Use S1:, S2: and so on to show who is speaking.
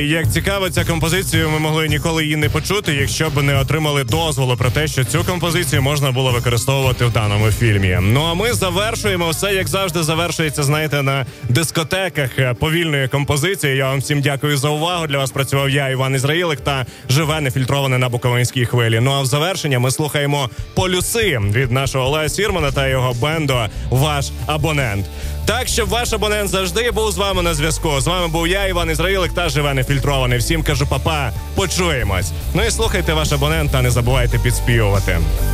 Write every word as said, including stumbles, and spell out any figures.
S1: як цікаво, ця композиція, ми могли ніколи її не почути, якщо б не отримали дозволу про те, що цю композицію можна було використовувати в даному фільмі. Ну а ми завершуємо все, як завжди, завершується, знаєте, на дискотеках повільної композиції. Я вам всім дякую за увагу. Для вас працював я, Іван Ізраїлик, та живе нефільтроване на Буковинській хвилі. Ну а в завершення ми слухаємо «Полюси» від нашого Олега Сірмана та його бенду «Ваш абонент». Так, щоб ваш абонент завжди був з вами на зв'язку. З вами був я, Іван Ізраїлик, та живе нефільтрований. Всім кажу па-па, почуємось. Ну і слухайте ваш абонент, та не забувайте підспівувати.